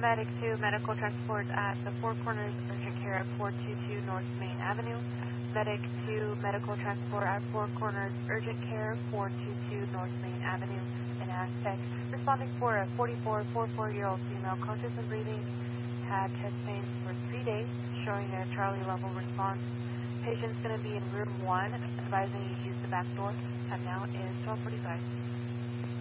Medic 2, medical transport at the Four Corners Urgent Care at 422 North Main Avenue. Medic 2, medical transport at Four Corners Urgent Care, 422 North Main Avenue in Aztec. Responding for a 44-year-old female, conscious and breathing, had chest pains for 3 days, showing a Charlie level response. Patient's going to be in room 1, advising you use the back door. Time now is 12:45.